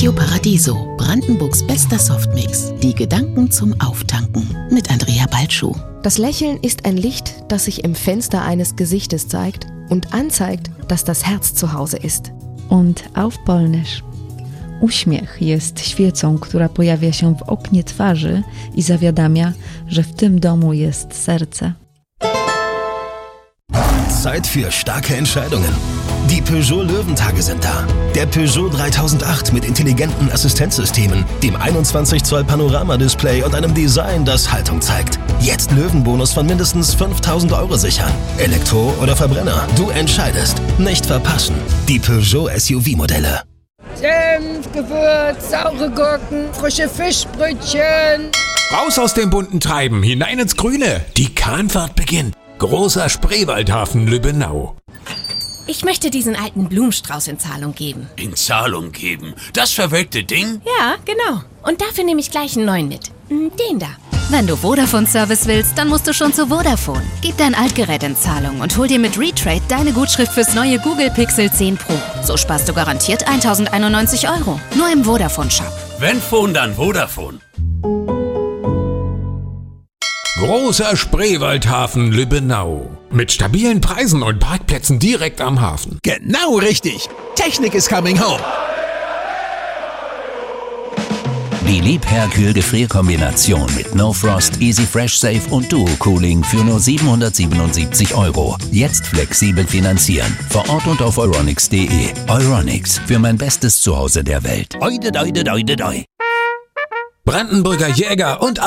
Radio Paradiso, Brandenburgs bester Softmix. Die Gedanken zum Auftanken mit Andrea Balschuh. Das Lächeln ist ein Licht, das sich im Fenster eines Gesichtes zeigt und anzeigt, dass das Herz zu Hause ist. Und auf Polnisch. Uśmiech jest świecą, która pojawia się w oknie twarzy i zawiadamia, że w tym domu jest serce. Zeit für starke Entscheidungen. Die Peugeot Löwentage sind da. Der Peugeot 3008 mit intelligenten Assistenzsystemen, dem 21 Zoll Panoramadisplay und einem Design, das Haltung zeigt. Jetzt Löwenbonus von mindestens 5.000 Euro sichern. Elektro oder Verbrenner, du entscheidest. Nicht verpassen. Die Peugeot SUV-Modelle. Senf, Gewürz, saure Gurken, frische Fischbrötchen. Raus aus dem bunten Treiben, hinein ins Grüne. Die Kahnfahrt beginnt. Großer Spreewaldhafen Lübbenau. Ich möchte diesen alten Blumenstrauß in Zahlung geben. In Zahlung geben? Das verwelkte Ding? Ja, genau. Und dafür nehme ich gleich einen neuen mit. Den da. Wenn du Vodafone-Service willst, dann musst du schon zu Vodafone. Gib dein Altgerät in Zahlung und hol dir mit Retrade deine Gutschrift fürs neue Google Pixel 10 Pro. So sparst du garantiert 1.091 Euro. Nur im Vodafone-Shop. Wenn Phone, dann Vodafone. Großer Spreewaldhafen Lübbenau. Mit stabilen Preisen und Parkplätzen direkt am Hafen. Genau richtig. Technik is coming home. Die Liebherr-Kühl-Gefrierkombination mit No Frost, Easy Fresh Safe und Duo Cooling für nur 777 Euro. Jetzt flexibel finanzieren. Vor Ort und auf euronics.de. Euronics, für mein bestes Zuhause der Welt. Oide, doide, doide, doi. Brandenburger Jäger und